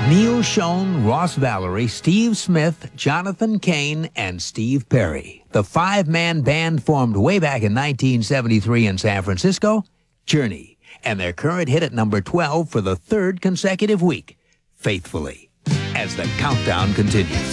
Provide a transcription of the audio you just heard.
Neil Schon, Ross Valerie, Steve Smith, Jonathan Cain, and Steve Perry. The five-man band formed way back in 1973 in San Francisco, Journey, and their current hit at number 12 for the third consecutive week, Faithfully, as the countdown continues.